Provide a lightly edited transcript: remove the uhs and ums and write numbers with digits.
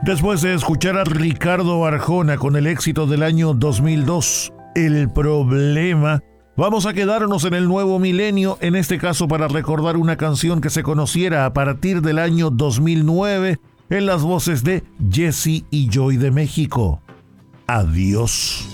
Después de escuchar a Ricardo Arjona con el éxito del año 2002, El Problema, vamos a quedarnos en el nuevo milenio, en este caso para recordar una canción que se conociera a partir del año 2009 en las voces de Jesse y Joy de México. Adiós.